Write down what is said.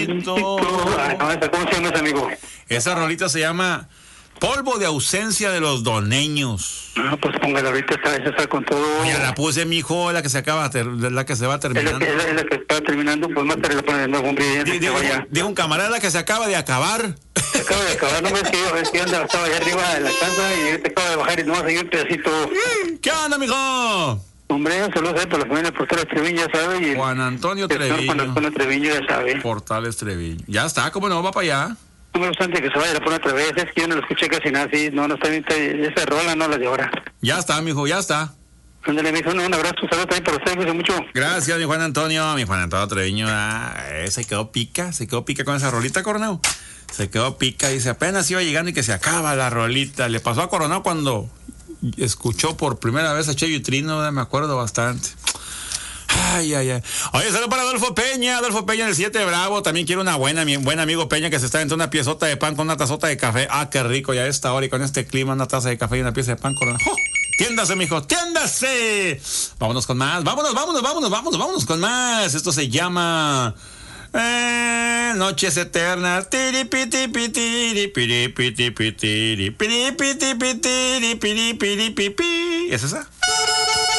Ah, no, ¿cómo se llama ese, amigo? Esa rolita se llama Polvo de ausencia de los doneños. No, pues póngala ahorita, está con todo. Mira, la puse, mijo, la que se acaba, la que se va terminando. Es la que está terminando, pues más tarde la ponen de nuevo, hombre. Dijo un camarada que se acaba de acabar. Se acaba de acabar, no ves que yo estaba allá arriba de la casa y ahorita acaba de bajar y nomás hay un pedacito. ¿Qué onda, mijo? Hombre, saludos por la familia Portales Treviño, ya sabe. Y Juan Antonio el señor Treviño. Juan Antonio Treviño, ya sabe. Portales Treviño. Ya está, ¿cómo no? Va para allá. No me gusta antes que se vaya, la pone otra vez. Es que yo no lo escuché casi nada, sí. No está bien, esa rola no la de ahora. Ya está, mijo, ya está. Ándale, mijo, un abrazo, saludos también para usted, cuídense mucho. Gracias, mi Juan Antonio Treviño. Se quedó pica con esa rolita, Coronel. Se quedó pica, dice, apenas iba llegando y que se acaba la rolita. Le pasó a Coronel cuando escuchó por primera vez a Cheyo y Trino, me acuerdo bastante. Ay. Oye, saludos para Adolfo Peña en el 7 Bravo. También quiero mi buen amigo Peña que se está entre una piezota de pan con una tazota de café. Ah, qué rico, ya a esta hora y con este clima, una taza de café y una pieza de pan. ¡Oh! Tiéndase, mijo, tiéndase. Vámonos con más, vámonos con más. Esto se llama Noches Eternas. ¿Es esa?